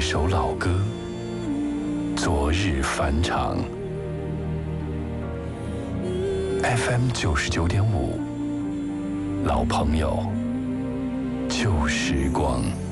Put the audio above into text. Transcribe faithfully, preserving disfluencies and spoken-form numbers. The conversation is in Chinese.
首老歌，昨日返场。F M 九十九点五，老朋友，旧时光。